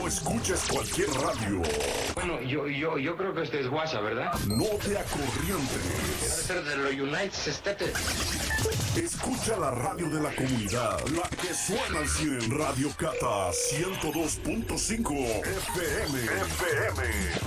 escuches cualquier radio. Bueno, yo creo que este es WhatsApp, ¿verdad? No te acorrientes. Debe ser de los United States. Escucha la radio de la comunidad, la que suena al 100 en Radio Cata 102.5 FM.